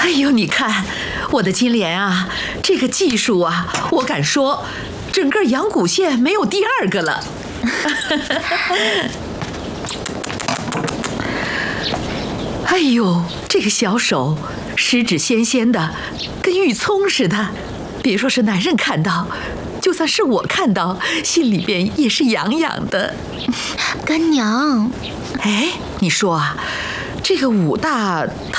哎呦，你看我的金莲啊，这个技术啊，我敢说，整个阳谷县没有第二个了。哎呦，这个小手十指纤纤的，跟玉葱似的。别说是男人看到，就算是我看到，心里边也是痒痒的。 干娘， 哎，你说啊，这个武大他